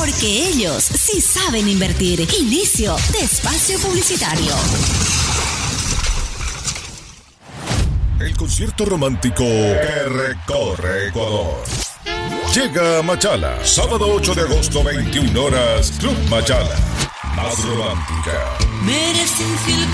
Porque ellos sí saben invertir. Inicio de espacio publicitario. El concierto romántico que recorre Ecuador. Llega a Machala, sábado 8 de agosto, 21 horas, Club Machala. Más romántica.